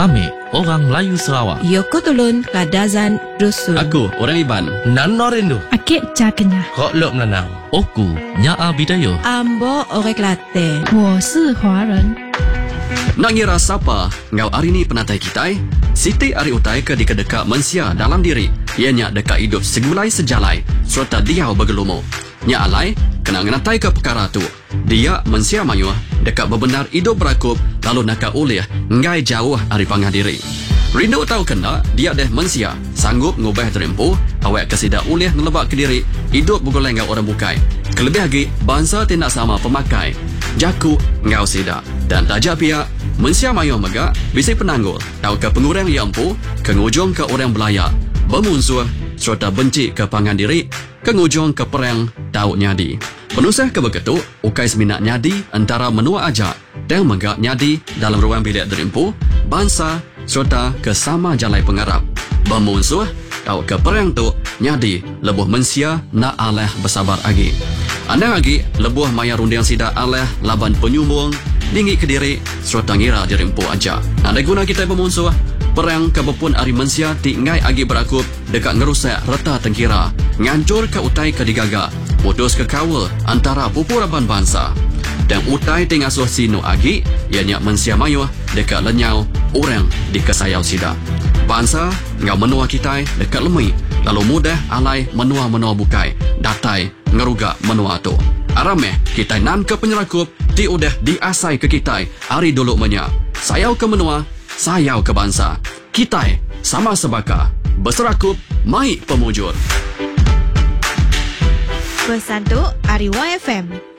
Kami orang Melayu Sarawak. Yoko Tulun Kadazan Dusun. Aku orang Iban. Nano Rindu. Akik Jakenya. Kok Lok Menanang. Oku Nyaa Bidayo. Ambo Orek Latte. 我是华人。 Nak ngira siapa ngau hari ni penatai kitai? Siti ari utai ke dikadeka mensia dalam diri. Ianya dekat hidup segulai sejalai serta dia bergelumo. Nya alai kena ngenatai ke perkara tu. Dia mensia mayu dekat bebenar hidup berakup lalu nak ulih ngai jauh ari pangah diri. Rindu tahu kena dia deh mensia sanggup ngubah terempuh awak kesida ulih ngelebak ke diri hidup bergoleng ngau orang bukai. Kelebih lagi bangsa tidak sama pemakai. Jaku ngau sida dan tajak pihak mensia mayu mega bisa penanggul tahu ke pengurang yang empu ke ngujung ke orang belaya bermusuh serta benci ke pangan diri ke ngujung ke perang tahu nyadi. Penusah ke begitu ukai seminat nyadi antara menua aja dan mega nyadi dalam ruang bilik derempu bangsa serta ke sama jalai pengarap bermusuh tahu ke perang tu nyadi lebuh mensia nak aleh bersabar lagi. Anda lagi lebuh maya rundiang sida aleh laban penyumbung dinggi ke diri serta ngira dirempu aja. Ada guna kita bermusuh perang kebepun ari mensia ti ngai agi berakup dekat ngerusak reta tengkira ngancur ke utai ke digaga putus ke kawal antara pupuraban bangsa dan utai tingasuh sino agi ianya mensia mayu dekat lenyau orang di kesayau sida bangsa ngau menua kita dekat lemui lalu mudah alai menua-menua bukai datai ngerugak menua tu arameh kita nan ke penyerakup ti udah diasai ke kita hari dulu menya sayau ke menua sayau ke bangsa kita sama sebaka berserakup mai pemujur. Pesan tu Ari YFM.